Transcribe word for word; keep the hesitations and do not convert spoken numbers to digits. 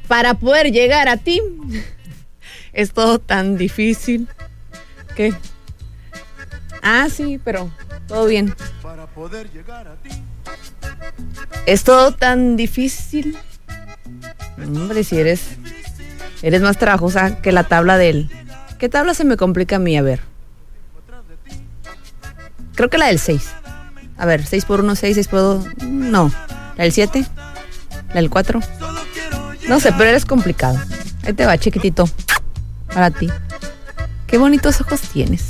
Para poder llegar a ti es todo tan difícil. ¿Qué? Ah, sí, pero todo bien. Para poder llegar a ti es todo tan difícil. Hombre, si eres eres más trabajosa que la tabla del... ¿Qué tabla se me complica a mí? A ver. Creo que la del seis. A ver, seis por uno, seis, seis por dos. No. ¿La del siete? ¿La del cuatro? No sé, pero eres complicado. Ahí te va, chiquitito. Para ti. Qué bonitos ojos tienes.